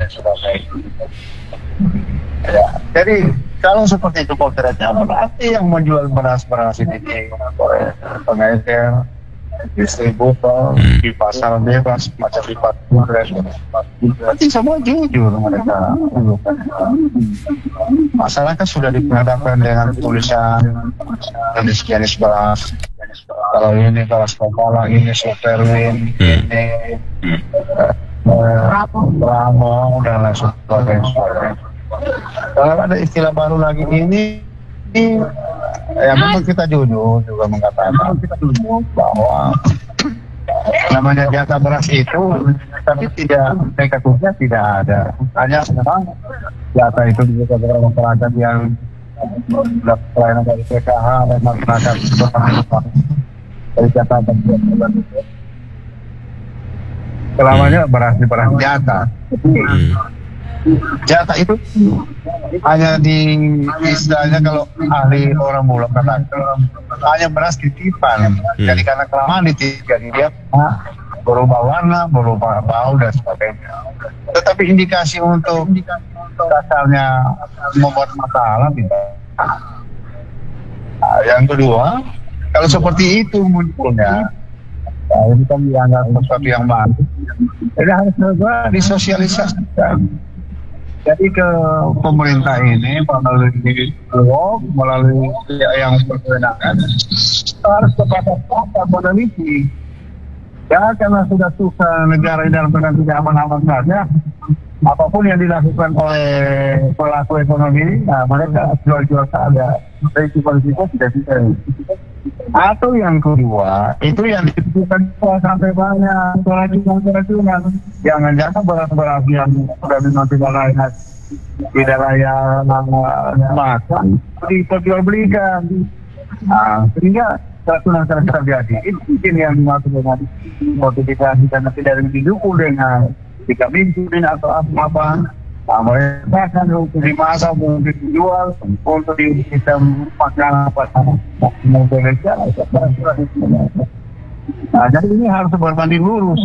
sebagainya. Ya, jadi kalau seperti itu potretnya berarti yang menjual beras-beras ini pengecer, distributor di pasar bebas macam di pasar berarti semua jujur mereka. Masyarakat sudah diperhadapkan dengan tulisan jenis beras. Kalau ini beras Kopala, ini Superwin, ini Bramo dan lain sebagainya. Kalau ada istilah baru lagi ini ya memang kita jujur juga mengatakan bahwa namanya jatah beras itu, tapi tidak negatifnya tidak ada. Hanya memang jatah itu juga beberapa masyarakat yang pelayanan dari PKH dan masyarakat dari jatah dan selamanya beras di beras jatah. Jatah itu hanya di istilahnya kalau ahli orang Bulog katakan hanya beras titipan. Jadi karena kelamaan dititipkan dia berubah warna, berubah bau dan sebagainya. Tetapi indikasi untuk dasarnya membuat masalah tidak. Nah, yang kedua, kalau seperti itu munculnya, ini kan dianggap sesuatu yang baru. Jadi harus juga disosialisasikan. Jadi ke pemerintah ini melalui blog, melalui yang berkewenangan harus kepada peneliti. Ya karena sudah susah negara ini dalam keadaan tidak aman-aman saja, apapun yang dilakukan oleh pelaku ekonomi, nah mereka jual-jual saja. Risiko tidak bisa. Atau yang kedua, itu yang ditentukan sampai banyak keracunan. Jangan-jangan beras-beras yang sudah tidak layak makan diperjualbelikan. Nah, sehingga keracunan terjadi. Itu mungkin yang dimaksud dengan motivasi karena tidak didukung dengan jika mincuin atau apa-apa. Nah, mereka kan untuk dimasak, untuk dijual, untuk kita makan apa mau bekerja. Nah, jadi ini harus berbanding lurus.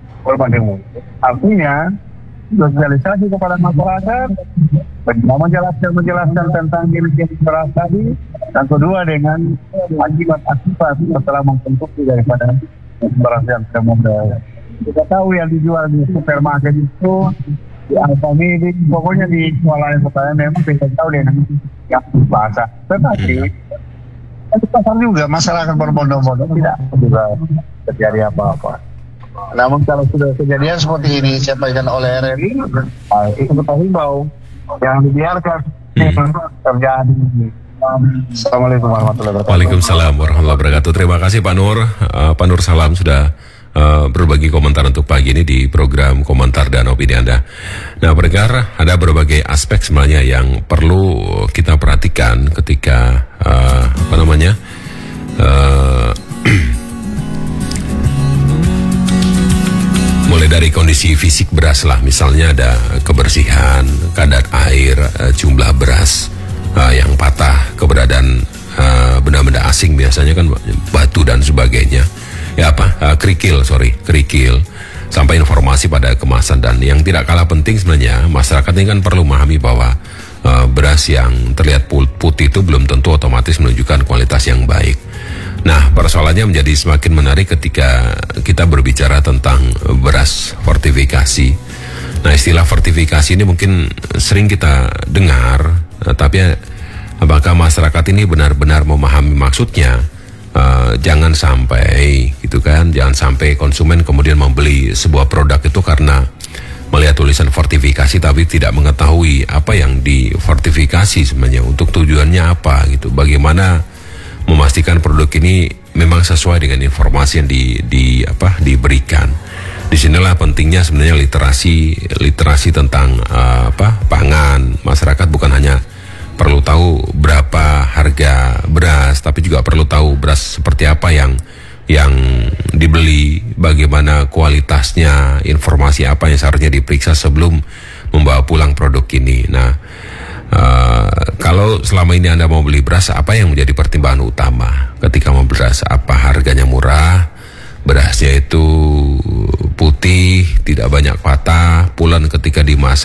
Artinya sosialisasi kepada masyarakat, menjelaskan tentang jenis beras tadi, dan kedua dengan akibat setelah mengkonsumsi daripada beras yang sudah modal. Kita tahu yang dijual di supermarket itu di Alfamidi, pokoknya di swalayan supaya memang kita tahu dengan yang bahasa. Tetapi di pasar juga masyarakat berbondong-bondong tidak juga terjadi apa-apa. Namun kalau sudah kejadian seperti ini disampaikan oleh RRI, itu kita himbau yang dibiarkan terjadi. Assalamualaikum warahmatullahi wabarakatuh. Waalaikumsalam warahmatullahi wabarakatuh. Terima kasih Pak Nur. Pak Nur Salam sudah berbagi komentar untuk pagi ini di program Komentar dan Opini Anda. Nah, pendengar, ada berbagai aspek sebenarnya yang perlu kita perhatikan ketika mulai dari kondisi fisik beras lah, misalnya ada kebersihan, kadar air, jumlah beras yang patah, keberadaan benda-benda asing biasanya kan batu dan sebagainya. Ya kerikil, sampai informasi pada kemasan. Dan yang tidak kalah penting sebenarnya, masyarakat ini kan perlu memahami bahwa beras yang terlihat putih itu belum tentu otomatis menunjukkan kualitas yang baik. Nah, persoalannya menjadi semakin menarik ketika kita berbicara tentang beras fortifikasi. Nah, istilah fortifikasi ini mungkin sering kita dengar, tapi apakah masyarakat ini benar-benar memahami maksudnya? Jangan sampai gitu kan, jangan sampai konsumen kemudian membeli sebuah produk itu karena melihat tulisan fortifikasi tapi tidak mengetahui apa yang difortifikasi sebenarnya, untuk tujuannya apa gitu. Bagaimana memastikan produk ini memang sesuai dengan informasi yang diberikan. Disinilah pentingnya sebenarnya literasi tentang pangan. Masyarakat bukan hanya perlu tahu berapa harga beras, tapi juga perlu tahu beras seperti apa yang dibeli, bagaimana kualitasnya, informasi apa yang seharusnya diperiksa sebelum membawa pulang produk ini. Nah, kalau selama ini Anda mau beli beras, apa yang menjadi pertimbangan utama ketika mau beras? Apa harganya murah, berasnya itu putih, tidak banyak patah, pulen ketika dimasak